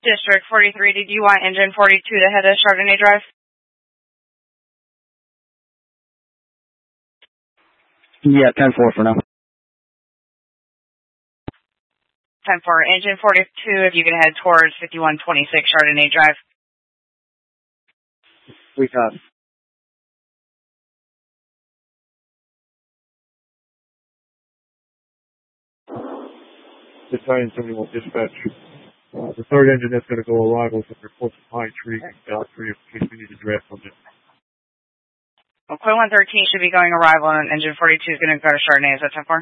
District 43, did you want engine 42 to head to Chardonnay Drive? Yeah, 10-4 for now. 10-4, engine 42, if you can head towards 5126 Chardonnay Drive. We got. Battalion 71 dispatch. The third engine that's going to go arrival is up there close to Pine Tree and Godfrey in case we need to draft from it. Okay, 113 should be going arrival and engine 42 is going to go to Chardonnay. Is that 10-4?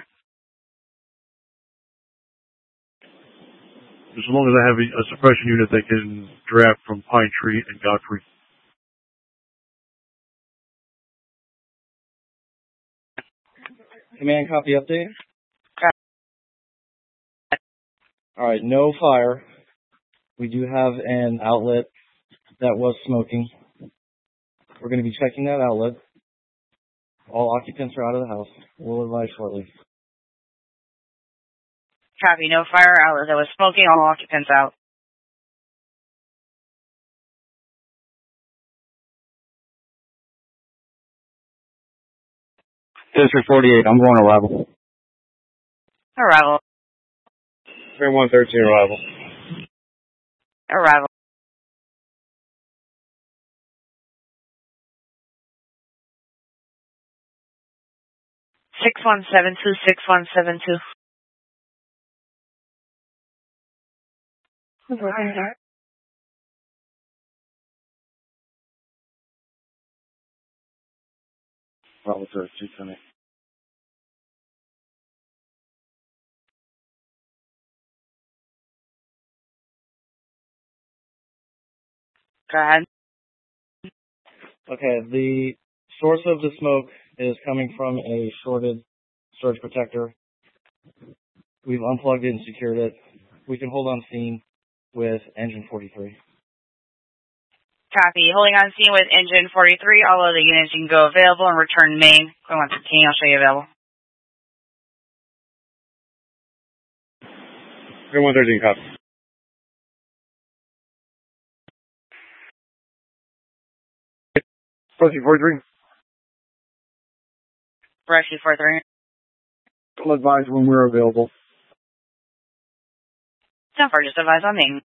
As long as I have a suppression unit that can draft from Pine Tree and Godfrey. Command copy update. Okay. Alright, no fire. We do have an outlet that was smoking. We're going to be checking that outlet. All occupants are out of the house. We'll advise shortly. Copy, no fire outlet that was smoking, all occupants out. District 48, I'm going arrival. Arrival. Train 113 arrival. Arrival. Six 6172. Bravo 32, Tony. Go ahead. Okay, the source of the smoke is coming from a shorted surge protector. We've unplugged it and secured it. We can hold on scene with engine 43. Copy. Holding on scene with engine 43. All of the units you can go available and return main. Go 113. I'll show you available. Train 113, copy. Rescue 43. Rescue 43. I'll advise when we're available. 10-4, just advise on main.